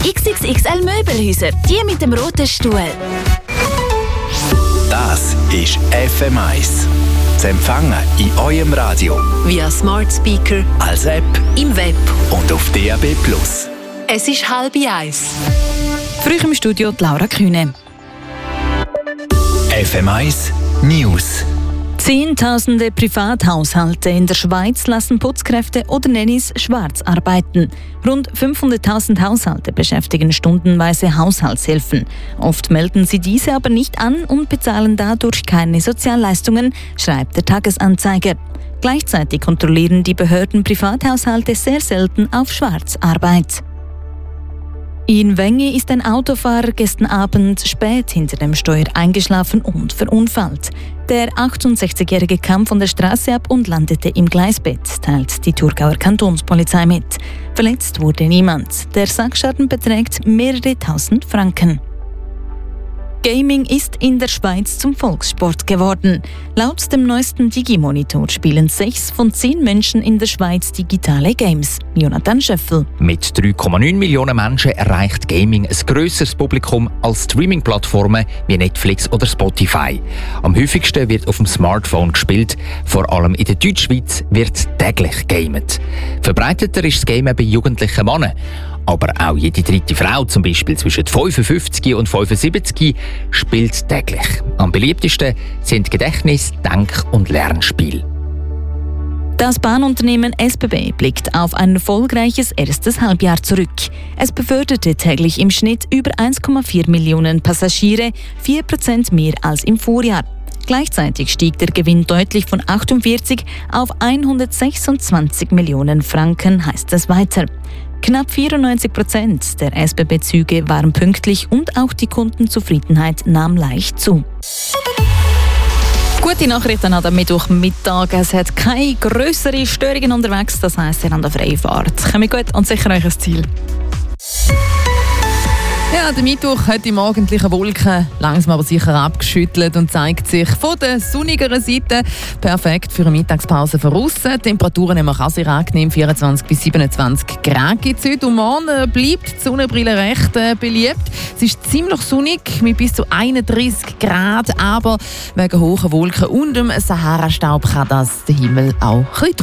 XXXL Möbelhäuser, die mit dem roten Stuhl. Das ist FM1. Zu empfangen in eurem Radio. Via Smart Speaker, Als App im Web und auf DAB+. Es ist 12:30. Früh im Studio die Laura Kühne. FM1 News. Zehntausende Privathaushalte in der Schweiz lassen Putzkräfte oder Nannies schwarz arbeiten. Rund 500.000 Haushalte beschäftigen stundenweise Haushaltshilfen. Oft melden sie diese aber nicht an und bezahlen dadurch keine Sozialleistungen, schreibt der Tagesanzeiger. Gleichzeitig kontrollieren die Behörden Privathaushalte sehr selten auf Schwarzarbeit. In Wengi ist ein Autofahrer gestern Abend spät hinter dem Steuer eingeschlafen und verunfallt. Der 68-Jährige kam von der Straße ab und landete im Gleisbett, teilt die Thurgauer Kantonspolizei mit. Verletzt wurde niemand. Der Sachschaden beträgt mehrere tausend Franken. Gaming ist in der Schweiz zum Volkssport geworden. Laut dem neuesten Digimonitor spielen 6 von 10 Menschen in der Schweiz digitale Games. Jonathan Schöffel. Mit 3,9 Millionen Menschen erreicht Gaming ein grösseres Publikum als Streaming-Plattformen wie Netflix oder Spotify. Am häufigsten wird auf dem Smartphone gespielt. Vor allem in der Deutschschweiz wird täglich gamet. Verbreiteter ist das Gamen bei jugendlichen Männern. Aber auch jede dritte Frau, zum Beispiel zwischen 55 und 75, spielt täglich. Am beliebtesten sind Gedächtnis-, Denk- und Lernspiele. Das Bahnunternehmen SBB blickt auf ein erfolgreiches erstes Halbjahr zurück. Es beförderte täglich im Schnitt über 1,4 Millionen Passagiere, 4% mehr als im Vorjahr. Gleichzeitig stieg der Gewinn deutlich von 48 auf 126 Millionen Franken, heißt es weiter. Knapp 94% der SBB-Züge waren pünktlich und auch die Kundenzufriedenheit nahm leicht zu. Gute Nachrichten am Mittwochmittag. Es hat keine grösseren Störungen unterwegs, das heisst, ihr habt eine freie Fahrt. Kommt gut und sicher euch ein Ziel. Ja, der Mittwoch hat die morgendlichen Wolken langsam aber sicher abgeschüttelt und zeigt sich von der sonnigeren Seite perfekt für eine Mittagspause von aussen. Die Temperaturen haben auch sehr angenehm, 24 bis 27 Grad gibt es heute. Und morgen bleibt die Sonnenbrille recht beliebt. Es ist ziemlich sonnig mit bis zu 31 Grad, aber wegen hohen Wolken und dem Sahara-Staub kann das den Himmel auch ein bisschen